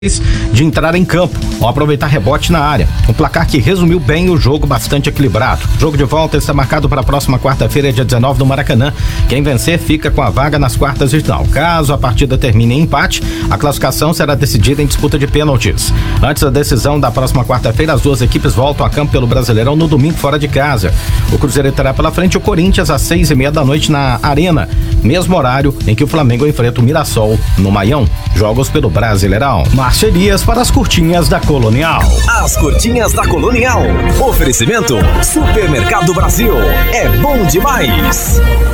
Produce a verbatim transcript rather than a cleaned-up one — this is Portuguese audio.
de entrar em campo ou aproveitar rebote na área. Um placar que resumiu bem o jogo, bastante equilibrado. O jogo de volta está marcado para a próxima quarta-feira, dia dezenove, no Maracanã. Quem vencer fica com a vaga nas quartas de final. Caso a partida termine em empate, a classificação será decidida em disputa de pênaltis. Antes da decisão da próxima quarta-feira, as duas equipes voltam a campo pelo Brasileirão no domingo fora de casa. O Cruzeiro terá pela frente o Corinthians às seis e meia da noite na Arena, mesmo horário em que o Flamengo enfrenta o Mirassol no Maião. Jogos pelo Brasileirão. Parcerias para as curtinhas da Colonial. As curtinhas da Colonial. Oferecimento Supermercado Brasil. É bom demais.